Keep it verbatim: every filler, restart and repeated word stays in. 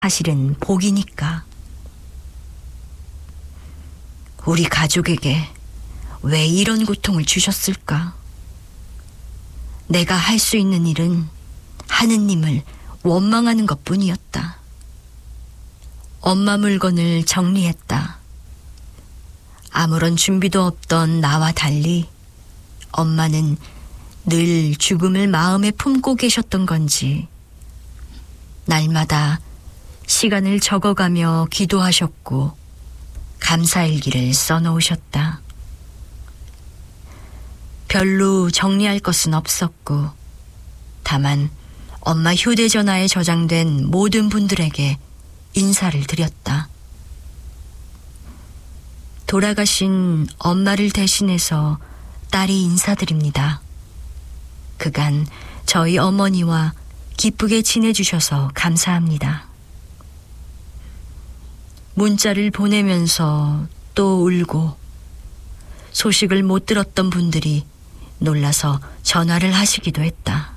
사실은 복이니까. 우리 가족에게 왜 이런 고통을 주셨을까? 내가 할 수 있는 일은 하느님을 원망하는 것뿐이었다. 엄마 물건을 정리했다. 아무런 준비도 없던 나와 달리 엄마는 늘 죽음을 마음에 품고 계셨던 건지 날마다 시간을 적어가며 기도하셨고 감사일기를 써놓으셨다. 별로 정리할 것은 없었고 다만 엄마 휴대전화에 저장된 모든 분들에게 인사를 드렸다. 돌아가신 엄마를 대신해서 딸이 인사드립니다. 그간 저희 어머니와 기쁘게 지내주셔서 감사합니다. 문자를 보내면서 또 울고 소식을 못 들었던 분들이 놀라서 전화를 하시기도 했다.